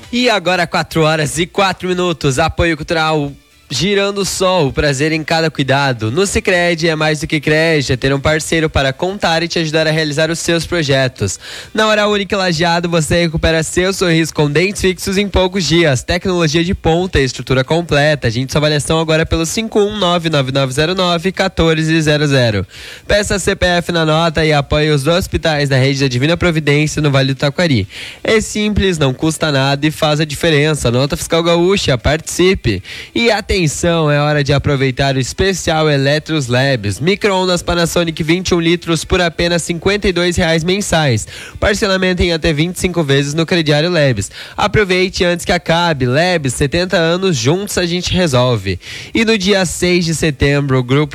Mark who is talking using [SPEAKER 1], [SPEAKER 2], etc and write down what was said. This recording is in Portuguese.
[SPEAKER 1] E agora 4h04, apoio cultural Girando o Sol, prazer em cada cuidado. No Sicredi é mais do que crédito, é ter um parceiro para contar e te ajudar a realizar os seus projetos. Na Hora Única Lajeado, você recupera seu sorriso com dentes fixos em poucos dias. Tecnologia de ponta e estrutura completa. Agende sua avaliação agora pelo 51999091400. Peça CPF na nota e apoie os hospitais da rede da Divina Providência no Vale do Taquari. É simples, não custa nada e faz a diferença. Nota Fiscal Gaúcha, participe. E atenção, é hora de aproveitar o especial Eletros Labs. Micro-ondas Panasonic 21 litros por apenas R$ 52,00 mensais. Parcelamento em até 25 vezes no crediário Labs. Aproveite antes que acabe. Labs, 70 anos, juntos a gente resolve. E no dia 6 de setembro, o grupo